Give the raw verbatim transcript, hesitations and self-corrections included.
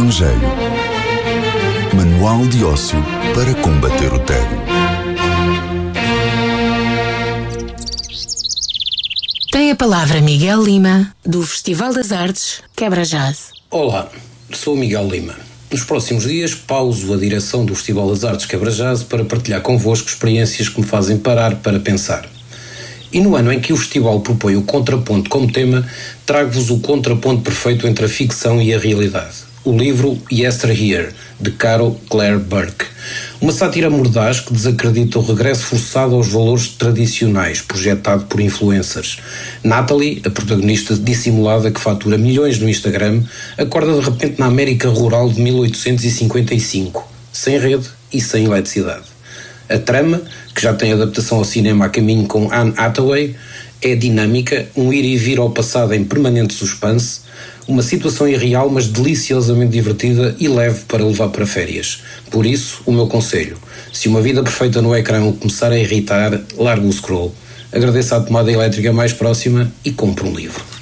Evangelho. Manual de ócio para combater o tédio. Tem a palavra Miguel Lima, do Festival das Artes Quebra Jazz. Olá, sou Miguel Lima. Nos próximos dias pauso a direção do Festival das Artes Quebra Jazz para partilhar convosco experiências que me fazem parar para pensar. E no ano em que o festival propõe o contraponto como tema, trago-vos o contraponto perfeito entre a ficção e a realidade. O livro Yesteryear, de Carol Claire Burke. Uma sátira mordaz que desacredita o regresso forçado aos valores tradicionais, projetado por influencers. Natalie, a protagonista dissimulada que fatura milhões no Instagram, acorda de repente na América rural de mil oitocentos e cinquenta e cinco, sem rede e sem eletricidade. A trama, que já tem adaptação ao cinema a caminho com Anne Hathaway, é dinâmica, um ir e vir ao passado em permanente suspense, uma situação irreal, mas deliciosamente divertida e leve para levar para férias. Por isso, o meu conselho: se uma vida perfeita no ecrã o começar a irritar, largue o scroll, agradeça a tomada elétrica mais próxima e compre um livro.